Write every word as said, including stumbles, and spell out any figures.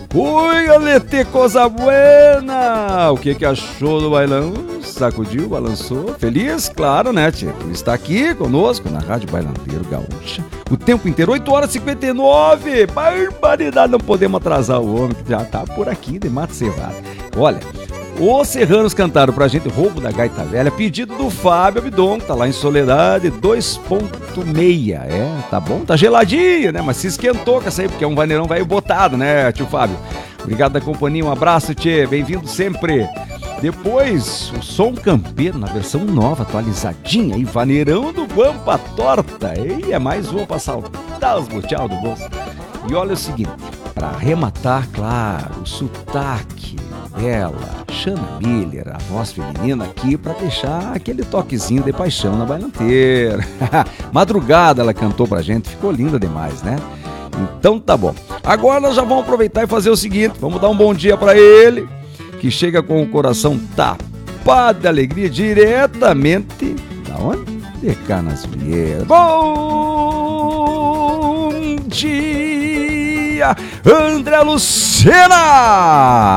Oi, Alete, coisa buena! O que que achou do bailão? Sacudiu, balançou? Feliz? Claro, né, tia? Está aqui conosco na Rádio Bailandeiro Gaúcha. O tempo inteiro, oito horas e cinquenta e nove. Barbaridade, não podemos atrasar o homem que já tá por aqui de Mato Serrado. Olha, os serranos cantaram pra gente Roubo da Gaita Velha, pedido do Fábio Abidon, que tá lá em Soledade, dois ponto seis. É, tá bom, tá geladinho, né? Mas se esquentou com essa aí, porque é um vaneirão velho botado, né, tio Fábio? Obrigado da companhia, um abraço, tchê, bem-vindo sempre. Depois, o Som Campeiro, na versão nova, atualizadinha, e vaneirão do Guampa Torta. E é mais uma pra saltar os buchal do bolso. E olha o seguinte, para arrematar, claro, o sotaque dela, Xana Miller, a voz feminina aqui, para deixar aquele toquezinho de paixão na bailanteira. Madrugada ela cantou pra gente, ficou linda demais, né? Então tá bom. Agora nós já vamos aproveitar e fazer o seguinte, vamos dar um bom dia para ele, que chega com o coração tapado de alegria, diretamente da onde? De Canasvieira. Bom dia, André Lucena!